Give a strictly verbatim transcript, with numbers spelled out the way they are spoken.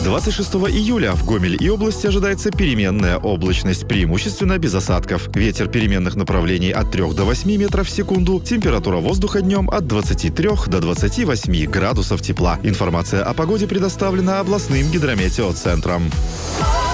двадцать шестого июля в Гомеле и области ожидается переменная облачность, преимущественно без осадков. Ветер переменных направлений от трёх до восьми метров в секунду. Температура воздуха днем от двадцати трёх до двадцати восьми градусов тепла. Информация о погоде предоставлена областным гидрометеоцентром.